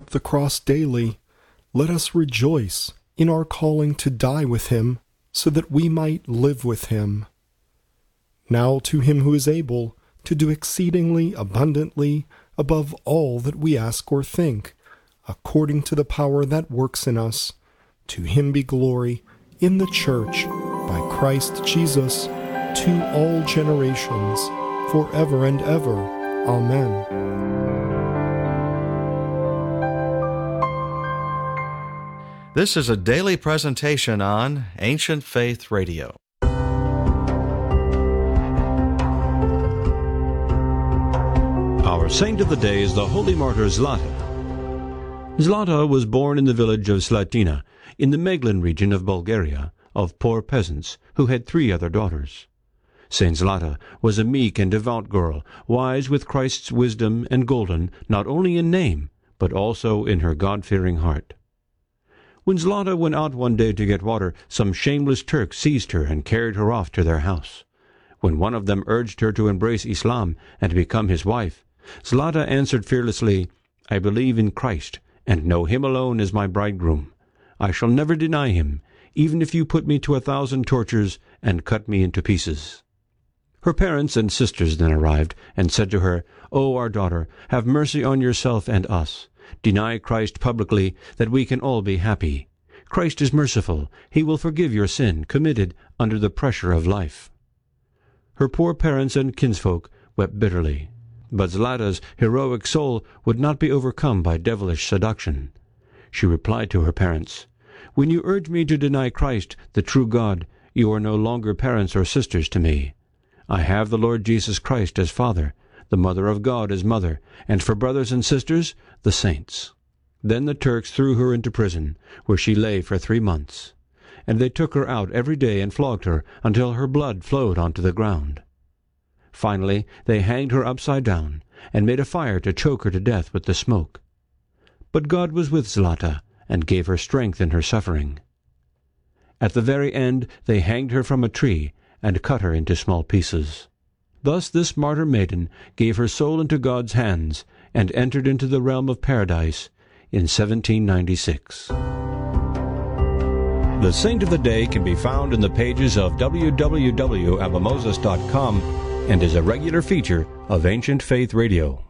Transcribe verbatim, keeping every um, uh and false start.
up the cross daily, let us rejoice in our calling to die with him, so that we might live with him. Now to him who is able to do exceedingly abundantly above all that we ask or think, according to the power that works in us, to him be glory in the church by Christ Jesus to all generations, forever and ever. Amen. This is a daily presentation on Ancient Faith Radio. Our saint of the day is the holy martyr Zlata. Zlata was born in the village of Slatina, in the Meglin region of Bulgaria, of poor peasants who had three other daughters. Saint Zlata was a meek and devout girl, wise with Christ's wisdom and golden not only in name, but also in her God-fearing heart. When Zlata went out one day to get water, some shameless Turks seized her and carried her off to their house. When one of them urged her to embrace Islam and become his wife, Zlata answered fearlessly, "I believe in Christ, and know him alone as my bridegroom. I shall never deny him, even if you put me to a thousand tortures and cut me into pieces." Her parents and sisters then arrived, and said to her, "O our daughter, have mercy on yourself and us. Deny Christ publicly, that we can all be happy. Christ is merciful. He will forgive your sin, committed under the pressure of life." Her poor parents and kinsfolk wept bitterly. But Zlata's heroic soul would not be overcome by devilish seduction. She replied to her parents, "When you urge me to deny Christ, the true God, you are no longer parents or sisters to me. I have the Lord Jesus Christ as Father, the Mother of God as Mother, and for brothers and sisters, the saints." Then the Turks threw her into prison, where she lay for three months. And they took her out every day and flogged her until her blood flowed onto the ground. Finally, they hanged her upside down, and made a fire to choke her to death with the smoke. But God was with Zlata, and gave her strength in her suffering. At the very end, they hanged her from a tree, and cut her into small pieces. Thus this martyr maiden gave her soul into God's hands, and entered into the realm of paradise in seventeen ninety-six. The Saint of the Day can be found in the pages of w w w dot abba moses dot com and is a regular feature of Ancient Faith Radio.